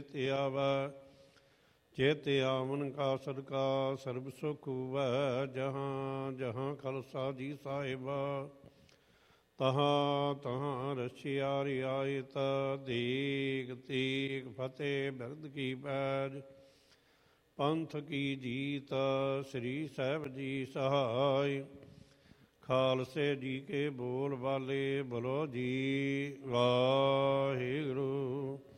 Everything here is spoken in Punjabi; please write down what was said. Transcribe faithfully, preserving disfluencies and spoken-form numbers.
ਤੇ ਆਵੈ ਚੇਤ ਆਵਨ ਕਾ ਸਦਕਾ ਸਰਬ ਸੁਖ ਹੋਵੈ। ਜਹਾਂ ਜਹਾਂ ਖਾਲਸਾ ਜੀ ਸਾਹਿਬਾ ਤਹਾਂ ਤਹਾਂ ਰਛਿਆ ਰਿਆਇਤ। ਦੇਗ ਤੇਗ ਫਤਿਹ ਬਿਰਧ ਕੀ ਪੈਜ ਪੰਥ ਕੀ ਜੀਤ। ਸ੍ਰੀ ਸਾਹਿਬ ਜੀ ਸਹਾਇ ਖਾਲਸੇ ਜੀ ਕੇ ਬੋਲ ਬਾਲੇ ਬੋਲੋ ਜੀ ਵਾਹਿਗੁਰੂ।